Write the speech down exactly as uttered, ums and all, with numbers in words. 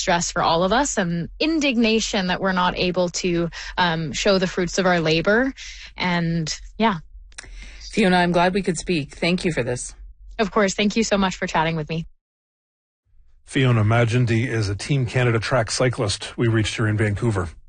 stress for all of us and indignation that we're not able to um, show the fruits of our labor. And yeah. Fiona, I'm glad we could speak. Thank you for this. Of course. Thank you so much for chatting with me. Fiona Magendie is a Team Canada track cyclist. We reached her in Vancouver.